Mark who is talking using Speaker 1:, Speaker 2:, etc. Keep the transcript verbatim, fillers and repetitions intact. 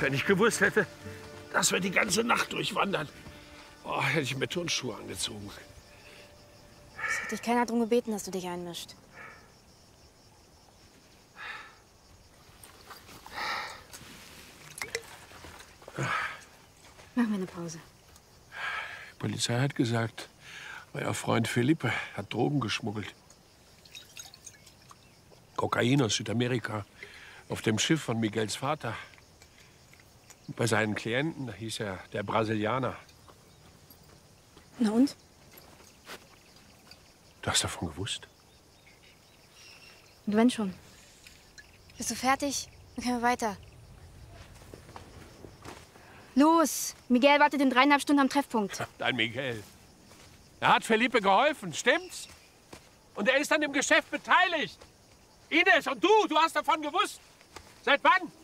Speaker 1: Wenn ich gewusst hätte, dass wir die ganze Nacht durchwandern, oh, hätte ich mir Turnschuhe angezogen.
Speaker 2: Es hat dich keiner darum gebeten, dass du dich einmischt. Machen wir eine Pause.
Speaker 1: Die Polizei hat gesagt, euer Freund Felipe hat Drogen geschmuggelt. Kokain aus Südamerika. Auf dem Schiff von Miguels Vater. Und bei seinen Klienten, da hieß er der Brasilianer.
Speaker 2: Na und?
Speaker 1: Du hast davon gewusst?
Speaker 2: Und wenn schon. Bist du fertig? Dann können wir weiter. Los! Miguel wartet in dreieinhalb Stunden am Treffpunkt.
Speaker 1: Dein Miguel. Er hat Felipe geholfen, stimmt's? Und er ist an dem Geschäft beteiligt. Ines, und du, du hast davon gewusst. Seit wann?